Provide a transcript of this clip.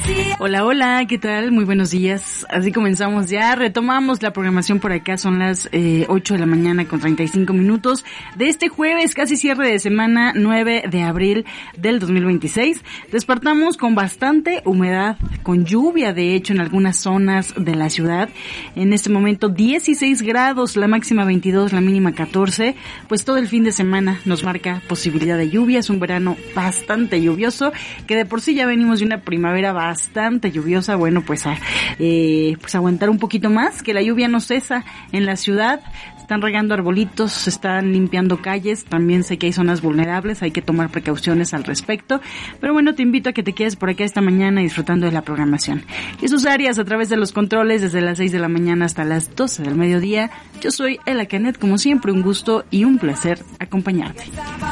Hola, hola, ¿qué tal? Muy buenos días. Así comenzamos ya, retomamos la programación por acá, son las 8 de la mañana con 35 minutos de este jueves, casi cierre de semana, 9 de abril del 2026. Despertamos con bastante humedad, con lluvia de hecho en algunas zonas de la ciudad. En este momento 16 grados, la máxima 22, la mínima 14. Pues todo el fin de semana nos marca posibilidad de lluvia, es un verano bastante lluvioso, que de por sí ya venimos de una primavera bastante lluviosa. Bueno, pues aguantar un poquito más, que la lluvia no cesa en la ciudad. Están regando arbolitos, se están limpiando calles, también sé que hay zonas vulnerables, hay que tomar precauciones al respecto, pero bueno, te invito a que te quedes por acá esta mañana disfrutando de la programación y sus áreas a través de los controles desde las 6 de la mañana hasta las 12 del mediodía. Yo soy Ela Canet, como siempre un gusto y un placer acompañarte.